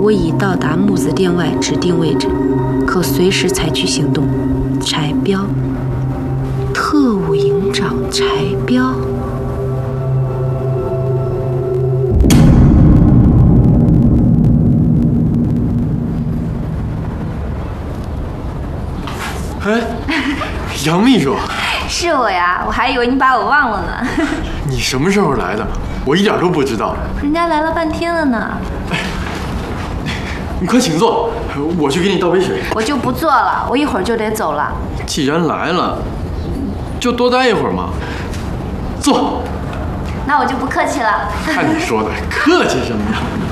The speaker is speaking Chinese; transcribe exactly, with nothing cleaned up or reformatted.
我已到达木子店外指定位置，可随时采取行动。柴彪，特务营长柴彪。 哎，杨秘书， 是我呀，我还以为你把我忘了呢。 你什么时候来的？我一点都不知道。 人家来了半天了呢。 哎，你快请坐，我去给你倒杯水。 我就不坐了，我一会儿就得走了。 既然来了，就多待一会儿嘛。坐。 那我就不客气了。 看你说的，客气什么呀？